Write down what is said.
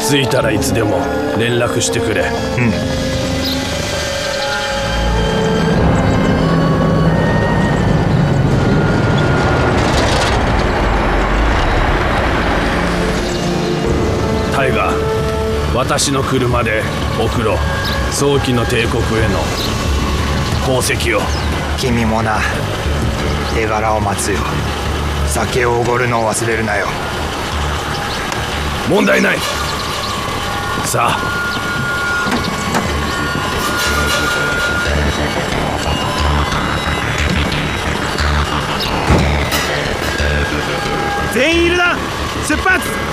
着いたらいつでも連絡してくれ。 うん。 タイガー、私の車で送ろう。早期の帝国への功績を。 君もな、手柄を待つよ。酒をおごるのを忘れるなよ。 問題ない。さあ。 全員いるな。出発。